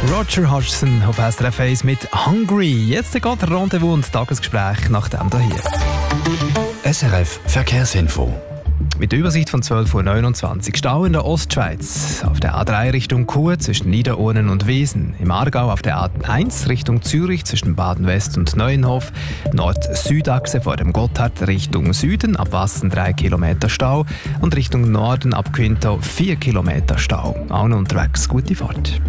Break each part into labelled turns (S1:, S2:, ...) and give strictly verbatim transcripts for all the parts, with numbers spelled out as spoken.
S1: Roger Hodgson auf S R F eins mit «Hungry». Jetzt geht Rendezvous und Tagesgespräch nach dem hier.
S2: S R F Verkehrsinfo.
S1: Mit der Übersicht von zwölf Uhr neunundzwanzig. Stau in der Ostschweiz. Auf der A drei Richtung Chur zwischen Niederurnen und Wesen. Im Aargau auf der A eins Richtung Zürich zwischen Baden-West und Neuenhof. Nord-Süd-Achse vor dem Gotthard Richtung Süden. Ab Wassen drei Kilometer Stau. Und Richtung Norden ab Quinto vier Kilometer Stau. Auch noch unterwegs. Gute Fahrt.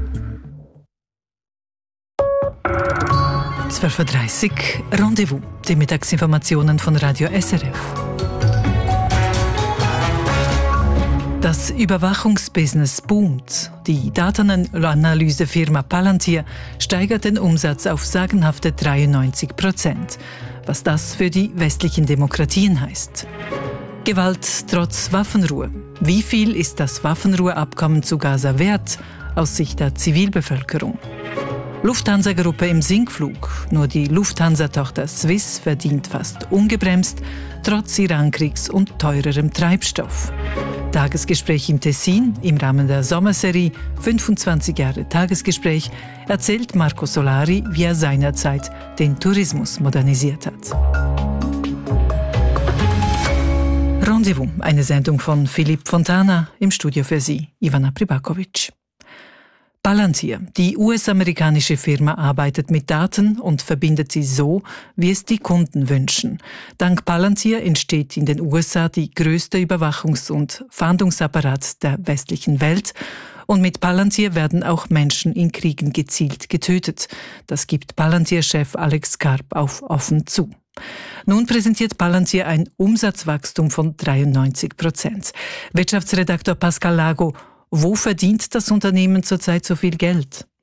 S3: zwölf Uhr dreißig Rendezvous. Die Mittagsinformationen von Radio S R F. Das Überwachungsbusiness boomt. Die Datenanalysefirma Palantir steigert den Umsatz auf sagenhafte dreiundneunzig Prozent. Was das für die westlichen Demokratien heißt. Gewalt trotz Waffenruhe. Wie viel ist das Waffenruheabkommen zu Gaza wert aus Sicht der Zivilbevölkerung? Lufthansa-Gruppe im Sinkflug. Nur die Lufthansa-Tochter Swiss verdient fast ungebremst, trotz Irankriegs und teurerem Treibstoff. Tagesgespräch im Tessin im Rahmen der Sommerserie fünfundzwanzig Jahre Tagesgespräch erzählt Marco Solari, wie er seinerzeit den Tourismus modernisiert hat. Rendezvous, eine Sendung von Philipp Fontana, im Studio für Sie, Ivana Pribakovic. Palantir, die U S-amerikanische Firma, arbeitet mit Daten und verbindet sie so, wie es die Kunden wünschen. Dank Palantir entsteht in den U S A die größte Überwachungs- und Fahndungsapparat der westlichen Welt. Und mit Palantir werden auch Menschen in Kriegen gezielt getötet. Das gibt Palantir-Chef Alex Karp auf offen zu. Nun präsentiert Palantir ein Umsatzwachstum von dreiundneunzig Prozent. Wirtschaftsredaktor Pascal Lago: Wo verdient das Unternehmen zurzeit so viel Geld?